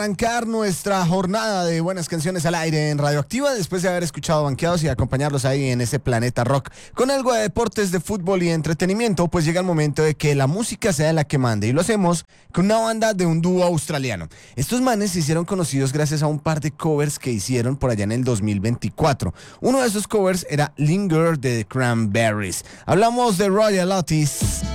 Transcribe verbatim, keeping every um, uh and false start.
Arrancar nuestra jornada de buenas canciones al aire en Radioactiva después de haber escuchado Banqueados y acompañarlos ahí en ese planeta rock con algo de deportes, de fútbol y entretenimiento. Pues llega el momento de que la música sea la que mande y lo hacemos con una banda de un dúo australiano. Estos manes se hicieron conocidos gracias a un par de covers que hicieron por allá en el dos mil veinticuatro. Uno de esos covers era Linger de The Cranberries. Hablamos de Royal Otis.